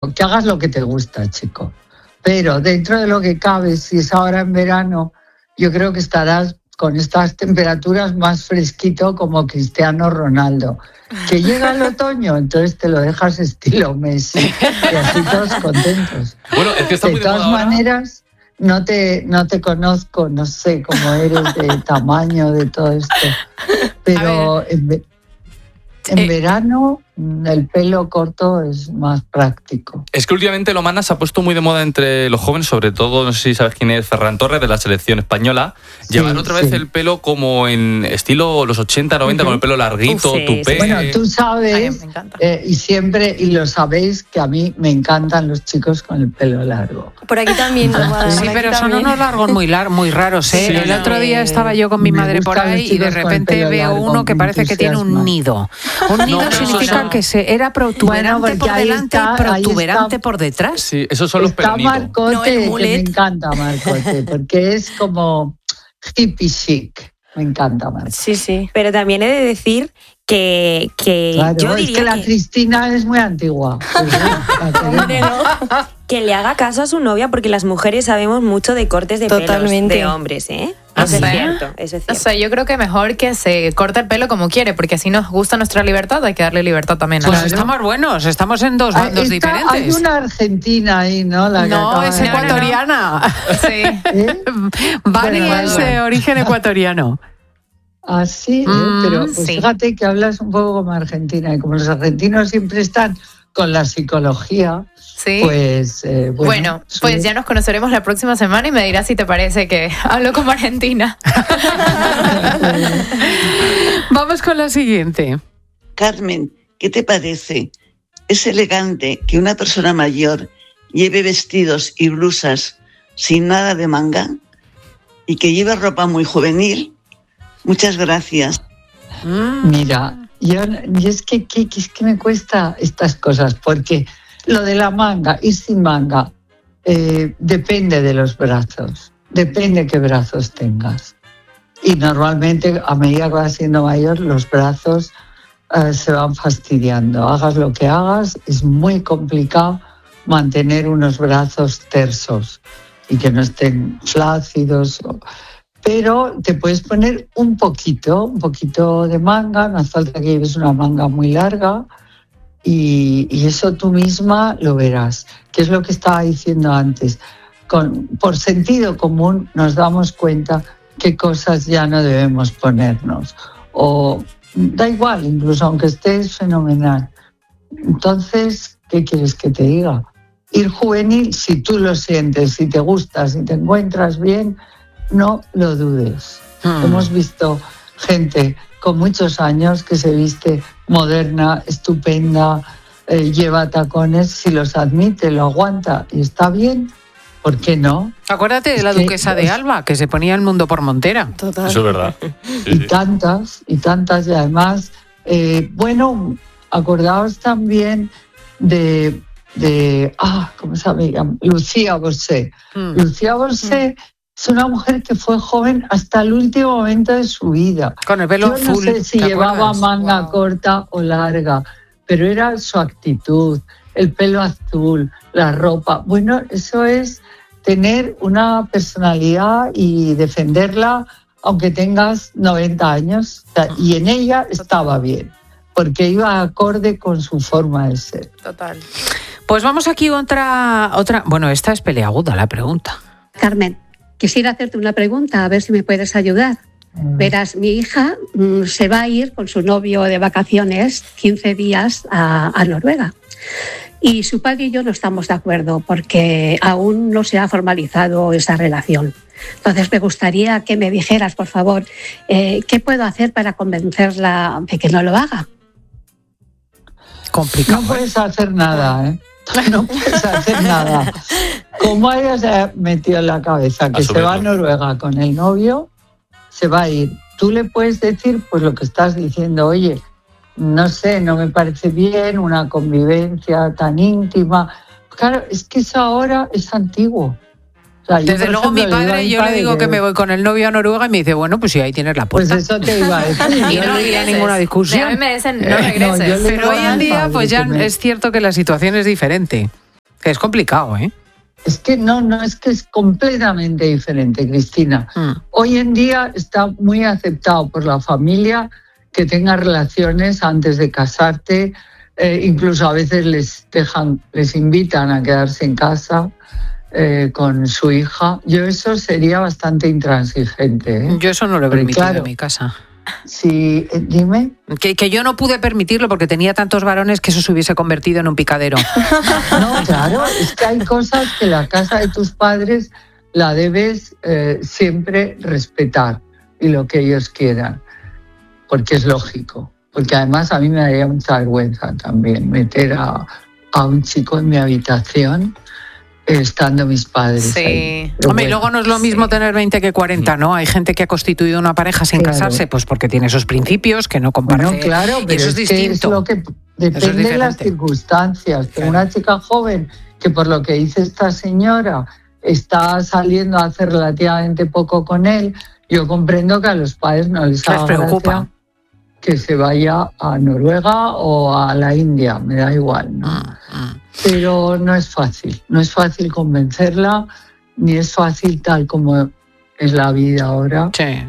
que hagas lo que te gusta, chico. Pero dentro de lo que cabe, si es ahora en verano, yo creo que estarás con estas temperaturas más fresquito como Cristiano Ronaldo. Que llega el otoño, entonces te lo dejas estilo Messi y así todos contentos. Bueno, es que está de muy todas maneras, no te conozco, no sé cómo eres de tamaño, de todo esto. Pero en verano el pelo corto es más práctico. Es que últimamente lo mana se ha puesto muy de moda entre los jóvenes, sobre todo, no sé si sabes quién es, Ferran Torres, de la selección española. Llevar otra vez el pelo como en estilo los 80, 90, con el pelo larguito, tupé. Bueno, tú sabes, y siempre, y lo sabéis, que a mí me encantan los chicos con el pelo largo. Por aquí también. Sí, pero son unos largos muy raros, ¿eh? Sí. El otro día estaba yo con mi madre por ahí y de repente veo uno que parece que tiene un nido. Un nido significa que era protuberante por delante y protuberante por detrás. Sí, esos son los Está pelonidos. Marcote, que me encanta Marcote, porque es como hippie chic. Me encanta Marcote. Sí. Pero también he de decir que claro, yo diría es que la Cristina es muy antigua. Que le haga caso a su novia, porque las mujeres sabemos mucho de cortes de pelos de hombres, ¿eh? Eso es cierto, eso es cierto. O sea, yo creo que mejor que se corte el pelo como quiere, porque así nos gusta nuestra libertad, hay que darle libertad también. Pues estamos buenos, estamos en dos bandos diferentes. Hay una argentina ahí, ¿no? No, es ecuatoriana. Sí. Vani es de origen ecuatoriano. Ah, sí, pero pues fíjate que hablas un poco como argentina, y como los argentinos siempre están con la psicología, pues bueno, pues ya nos conoceremos la próxima semana y me dirás si te parece que hablo como argentina. Vamos con la siguiente. Carmen, ¿qué te parece? ¿Es elegante que una persona mayor lleve vestidos y blusas sin nada de manga y que lleve ropa muy juvenil? Muchas gracias. Mira, y es que me cuesta estas cosas, porque lo de la manga y sin manga depende de los brazos, depende qué brazos tengas. Y normalmente, a medida que vas siendo mayor, los brazos se van fastidiando. Hagas lo que hagas, es muy complicado mantener unos brazos tersos y que no estén flácidos. Pero te puedes poner un poquito de manga, no hace falta que lleves una manga muy larga, y eso tú misma lo verás, que es lo que estaba diciendo antes. Por sentido común nos damos cuenta qué cosas ya no debemos ponernos, o da igual, incluso aunque estés fenomenal. Entonces, ¿qué quieres que te diga? Ir juvenil, si tú lo sientes, si te gusta, si te encuentras bien, no lo dudes. Hemos visto gente con muchos años que se viste moderna, estupenda, lleva tacones, si los admite, lo aguanta y está bien, ¿por qué no? Acuérdate de la duquesa de Alba, que se ponía el mundo por montera. Total. Eso es verdad. Y tantas, y además, bueno, acordaos también de ¿cómo se llama? Lucía Bosé. Lucía Bosé es una mujer que fue joven hasta el último momento de su vida. Con el pelo azul. Yo no sé si llevaba manga corta o larga, pero era su actitud, el pelo azul, la ropa. Bueno, eso es tener una personalidad y defenderla aunque tengas 90 años. Y en ella estaba bien, porque iba acorde con su forma de ser. Total. Pues vamos aquí otra. Bueno, esta es peleaguda la pregunta. Carmen, quisiera hacerte una pregunta, a ver si me puedes ayudar. Verás, mi hija se va a ir con su novio de vacaciones 15 días a Noruega. Y su padre y yo no estamos de acuerdo porque aún no se ha formalizado esa relación. Entonces me gustaría que me dijeras, por favor, ¿qué puedo hacer para convencerla de que no lo haga? Complicado. No puedes hacer nada, ¿eh? No puedes hacer nada. Como ella se ha metido en la cabeza que se va a Noruega con el novio, se va a ir. Tú le puedes decir pues lo que estás diciendo, oye, no sé, no me parece bien una convivencia tan íntima. Claro, es que eso ahora es antiguo. O sea, desde luego mi padre, yo le digo que me voy con el novio a Noruega y me dice, bueno, pues sí, ahí tienes la puerta. Pues eso te iba a decir. Y no habría ninguna discusión. A mí me dicen, no regreses. Pero hoy en día, pues ya es cierto que la situación es diferente. Que es complicado, ¿eh? Es que no, es que es completamente diferente, Cristina. Hoy en día está muy aceptado por la familia que tengas relaciones antes de casarte, incluso a veces les invitan a quedarse en casa con su hija. Yo eso sería bastante intransigente, ¿eh? Yo eso no lo he permitido en mi casa. Sí, dime. Que yo no pude permitirlo porque tenía tantos varones que eso se hubiese convertido en un picadero. No, claro, es que hay cosas que la casa de tus padres la debes siempre respetar y lo que ellos quieran, porque es lógico. Porque además a mí me daría mucha vergüenza también meter a un chico en mi habitación estando mis padres. Sí. Hombre, luego no es lo mismo tener 20 que 40, ¿no? Hay gente que ha constituido una pareja sin casarse, pues porque tiene esos principios que no comparte. Bueno, claro, pero eso es distinto. Es lo que depende de las circunstancias. Claro. Una chica joven que, por lo que dice esta señora, está saliendo hace relativamente poco con él, yo comprendo que a los padres no les haga preocupa que se vaya a Noruega o a la India, me da igual, ¿no? Pero no es fácil convencerla, ni es fácil tal como es la vida ahora.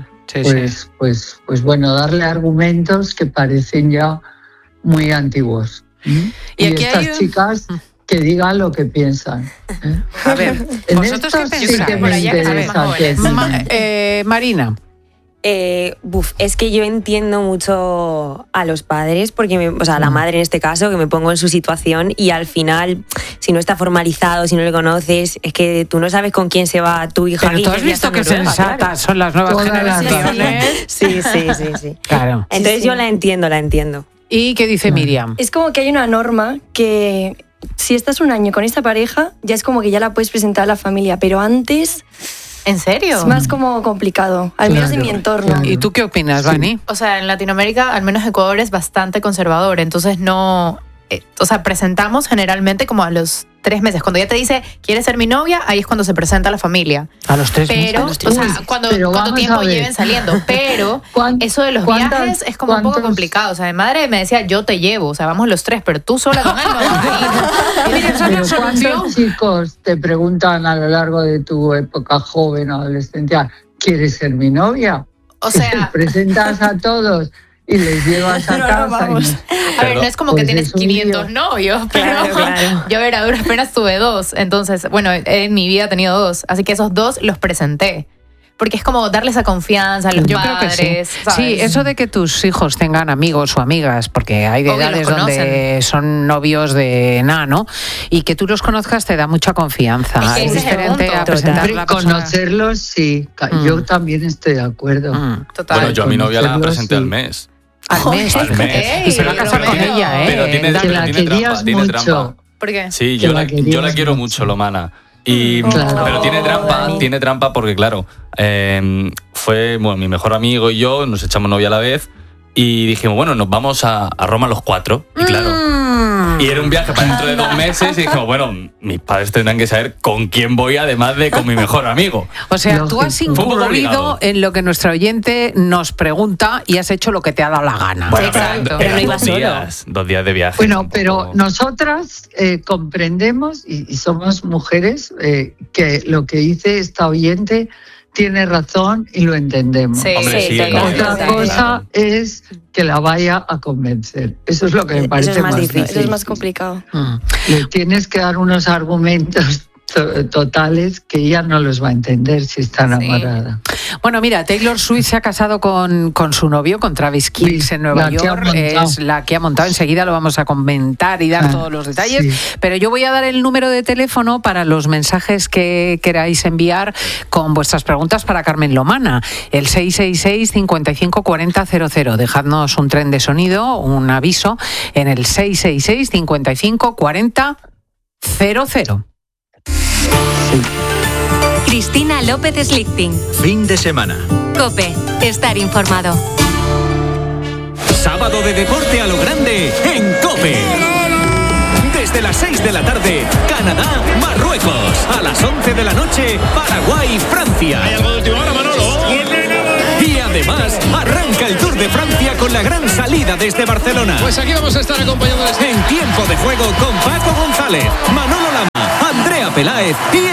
Pues bueno, darle argumentos que parecen ya muy antiguos. Y estas chicas que digan lo que piensan. A ver, ¿vosotros qué pensáis? Sí que me interesa Marina. Es que yo entiendo mucho a los padres, porque a la madre en este caso, que me pongo en su situación y al final, si no está formalizado, si no le conoces, es que tú no sabes con quién se va tu hija. Pero tú has visto que sensatas son las nuevas generaciones. Sí. Claro. Entonces yo la entiendo. ¿Y qué dice Miriam? Es como que hay una norma que si estás un año con esta pareja, ya es como que ya la puedes presentar a la familia, pero antes... ¿En serio? Es más como complicado, al menos en mi entorno. Claro. ¿Y tú qué opinas, Vani? O sea, en Latinoamérica, al menos Ecuador, es bastante conservador, entonces no... presentamos generalmente como a los 3 meses. Cuando ya te dice, ¿quieres ser mi novia? Ahí es cuando se presenta a la familia. A los 3 meses. Pero, cuando tiempo lleven saliendo. Pero eso de los viajes es como un poco complicado. O sea, mi madre me decía, yo te llevo. O sea, vamos los 3, pero tú sola con él no vas a ir. ¿Cuántos chicos te preguntan a lo largo de tu época joven o adolescencia, ¿quieres ser mi novia? O sea... Te presentas a todos y les llevas a casa. A ver, no es como que tienes 500 novios, pero claro. Yo a duras penas tuve 2. Entonces, bueno, en mi vida he tenido 2. Así que esos 2 los presenté. Porque es como darle esa confianza a los padres. Creo que sí, eso de que tus hijos tengan amigos o amigas, porque hay de edades donde son novios de nada, ¿no? Y que tú los conozcas te da mucha confianza. Es diferente a presentar la persona. Conocerlos, sí. Yo también estoy de acuerdo. Total. Bueno, yo a mi novia la presenté al mes. Al mes. Y se va a casar con ella, ¿eh? Pero tiene trampa. ¿Por qué? Sí, yo la quiero mucho, Lomana. Pero tiene trampa porque, claro, fue mi mejor amigo y yo, nos echamos novia a la vez y dijimos, bueno, nos vamos a Roma los 4. Y claro, y era un viaje para dentro de 2 meses y dijimos, bueno, mis padres tendrán que saber con quién voy, además de con mi mejor amigo. O sea, tú has incurrido en lo que nuestro oyente nos pregunta y has hecho lo que te ha dado la gana. Bueno, exacto. Pero no iba solo. 2 días de viaje. Bueno, pero nosotras comprendemos y somos mujeres que lo que dice esta oyente tiene razón y lo entendemos. Sí, Otra cosa es que la vaya a convencer. Eso es lo que me parece más difícil. Eso es más complicado. Le tienes que dar unos argumentos totales que ella no los va a entender si está enamorada. Bueno, mira, Taylor Swift se ha casado con su novio, con Travis Kelce en Nueva York. Es la que ha montado. Enseguida lo vamos a comentar y dar todos los detalles. Sí. Pero yo voy a dar el número de teléfono para los mensajes que queráis enviar con vuestras preguntas para Carmen Lomana. El 666-554000. Dejadnos un tren de sonido, un aviso, en el 666-554000. Cristina López Slichting. Fin de semana. COPE. Estar informado. Sábado de deporte a lo grande en COPE. Desde las 6 de la tarde, Canadá, Marruecos. A las 11 de la noche, Paraguay, Francia. ¿Hay algo de última hora, Manolo? Y además, arranca el Tour de Francia con la gran salida desde Barcelona. Pues aquí vamos a estar acompañándoles en tiempo de juego con Paco González, Manolo Lama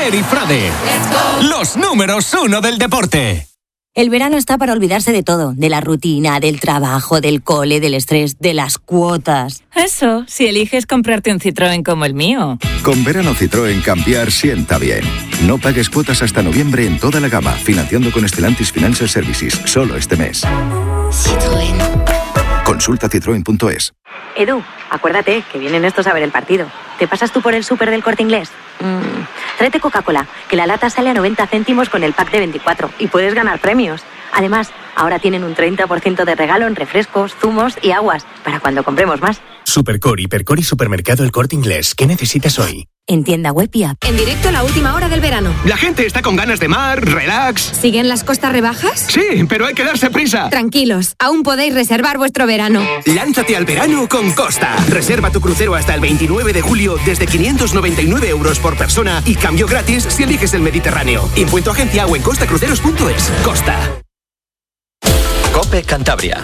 Soler y Frade. Los números 1 del deporte. El verano está para olvidarse de todo, de la rutina, del trabajo, del cole, del estrés, de las cuotas. Eso, si eliges comprarte un Citroën como el mío. Con verano Citroën cambiar sienta bien. No pagues cuotas hasta noviembre en toda la gama, financiando con Stellantis Financial Services, solo este mes. Citroën. Consulta citroen.es. Edu, acuérdate que vienen estos a ver el partido. ¿Te pasas tú por el súper del Corte Inglés? Tráete Coca-Cola, que la lata sale a 90 céntimos con el pack de 24 y puedes ganar premios. Además, ahora tienen un 30% de regalo en refrescos, zumos y aguas, para cuando compremos más. Supercor, Hipercor y Supermercado El Corte Inglés. ¿Qué necesitas hoy? En tienda web y app. En directo a la última hora del verano. La gente está con ganas de mar, relax. ¿Siguen las costas rebajas? Sí, pero hay que darse prisa. Tranquilos, aún podéis reservar vuestro verano. Lánzate al verano con Costa. Reserva tu crucero hasta el 29 de julio desde 599 € por persona y cambio gratis si eliges el Mediterráneo. Info agencia o en costacruceros.es. Costa. COPE Cantabria.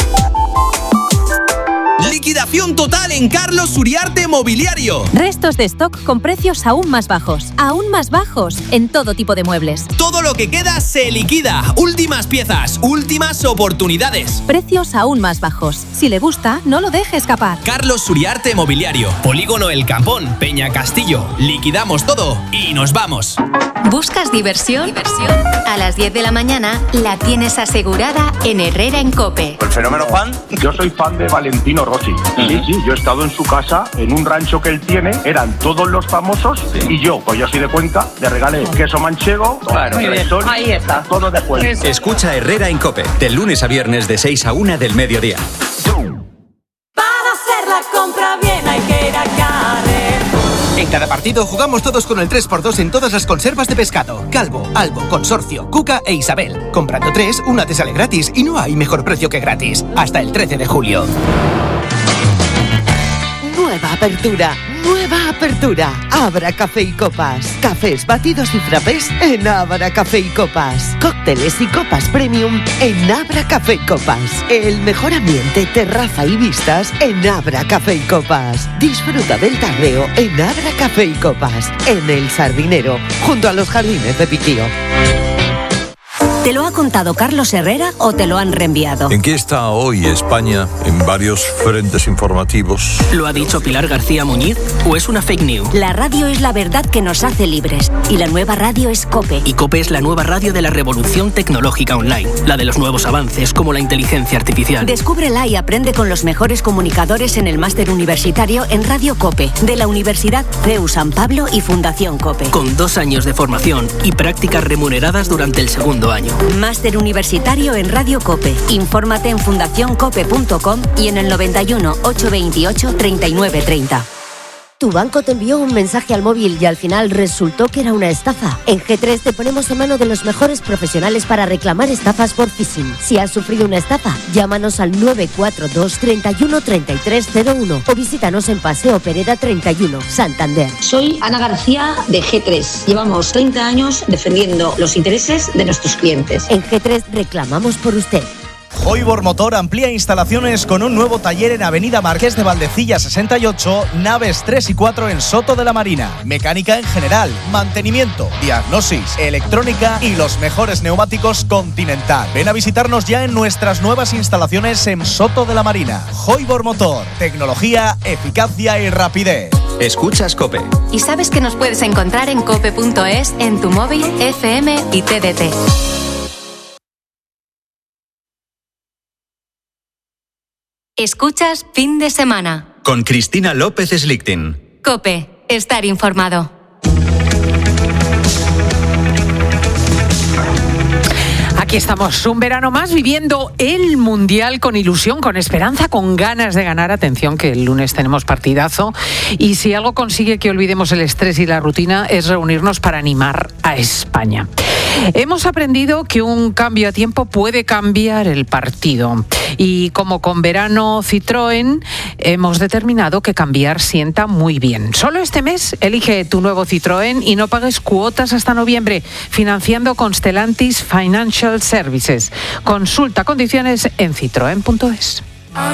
Liquidación total en Carlos Uriarte Mobiliario. Restos de stock con precios aún más bajos en todo tipo de muebles. Todo lo que queda se liquida. Últimas piezas, últimas oportunidades. Precios aún más bajos. Si le gusta, no lo deje escapar. Carlos Uriarte Mobiliario. Polígono El Campón, Peña Castillo. Liquidamos todo y nos vamos. ¿Buscas diversión? A las 10 de la mañana la tienes asegurada en Herrera en COPE. ¿El fenómeno fan? Yo soy fan de Valentino Rossi. Sí, yo he estado en su casa, en un rancho que él tiene, eran todos los famosos y yo, pues yo soy de Cuenca, le regalé queso manchego, sol, ahí está, todo de Cuenca. Escucha Herrera en COPE, de lunes a viernes de 6 a 1 del mediodía. Para hacer la compra bien hay que ir a Carrefour. En cada partido jugamos todos con el 3x2 en todas las conservas de pescado. Calvo, Albo, Consorcio, Cuca e Isabel. Comprando 3, una te sale gratis y no hay mejor precio que gratis. Hasta el 13 de julio. Nueva apertura. Abra Café y Copas. Cafés, batidos y frappés en Abra Café y Copas. Cócteles y copas premium en Abra Café y Copas. El mejor ambiente, terraza y vistas en Abra Café y Copas. Disfruta del tardeo en Abra Café y Copas. En El Sardinero, junto a los jardines de Piquío. ¿Te lo ha contado Carlos Herrera o te lo han reenviado? ¿En qué está hoy España en varios frentes informativos? ¿Lo ha dicho Pilar García Muñiz o es una fake news? La radio es la verdad que nos hace libres y la nueva radio es COPE. Y COPE es la nueva radio de la revolución tecnológica online, la de los nuevos avances como la inteligencia artificial. Descúbrela y aprende con los mejores comunicadores en el máster universitario en Radio COPE de la Universidad CEU San Pablo y Fundación COPE. Con 2 años de formación y prácticas remuneradas durante el segundo año. Máster universitario en Radio COPE. Infórmate en fundacioncope.com y en el 91 828 3930. Tu banco te envió un mensaje al móvil y al final resultó que era una estafa. En G3 te ponemos en mano de los mejores profesionales para reclamar estafas por phishing. Si has sufrido una estafa, llámanos al 942 31 3301 o visítanos en Paseo Pereda 31, Santander. Soy Ana García de G3. Llevamos 30 años defendiendo los intereses de nuestros clientes. En G3 reclamamos por usted. Hoibor Motor amplía instalaciones con un nuevo taller en Avenida Marqués de Valdecilla 68, naves 3 y 4 en Soto de la Marina. Mecánica en general, mantenimiento, diagnosis, electrónica y los mejores neumáticos Continental. Ven a visitarnos ya en nuestras nuevas instalaciones en Soto de la Marina. Hoibor Motor, tecnología, eficacia y rapidez. Escuchas COPE. Y sabes que nos puedes encontrar en cope.es, en tu móvil, FM y TDT. Escuchas Fin de Semana. Con Cristina López Slichting. COPE. Estar informado. Aquí estamos, un verano más viviendo el Mundial con ilusión, con esperanza, con ganas de ganar. Atención que el lunes tenemos partidazo y si algo consigue que olvidemos el estrés y la rutina es reunirnos para animar a España. Hemos aprendido que un cambio a tiempo puede cambiar el partido y como con verano Citroën hemos determinado que cambiar sienta muy bien. Solo este mes elige tu nuevo Citroën y no pagues cuotas hasta noviembre financiando con Stellantis Financial Services. Consulta condiciones en citroen.es.